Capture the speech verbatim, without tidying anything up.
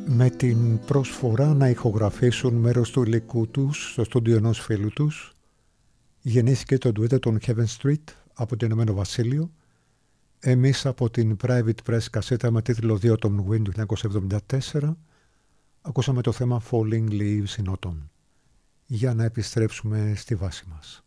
με την προσφορά να ηχογραφήσουν μέρος του υλικού τους στο στούντιο ενός φίλου τους, γεννήθηκε το ντουέτο των Heaven Street από το Ηνωμένο Βασίλειο. Εμείς από την Private Press κασέτα με τίτλο The Autumn Wind του χίλια εννιακόσια εβδομήντα τέσσερα ακούσαμε το θέμα Falling Leaves in Autumn, για να επιστρέψουμε στη βάση μας.